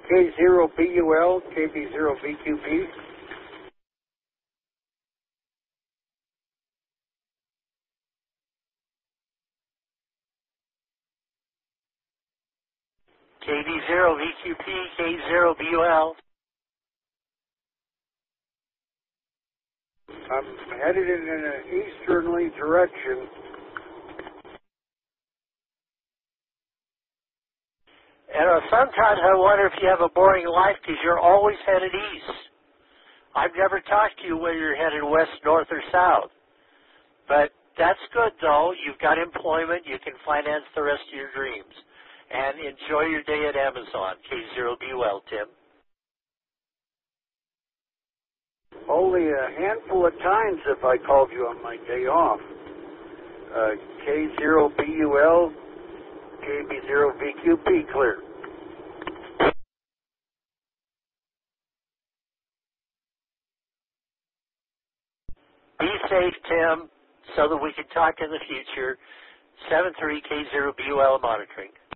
K0BUL, KB0VQP. KB0VQP, K0BUL. I'm headed in an easterly direction. And sometimes I wonder if you have a boring life because you're always headed east. I've never talked to you whether you're headed west, north, or south. But that's good, though. You've got employment. You can finance the rest of your dreams. And enjoy your day at Amazon. K0BUL, Tim. Only a handful of times have I called you on my day off. K0BUL, KB0VQP, clear. Be safe, Tim, so that we can talk in the future. 73 K0BUL monitoring.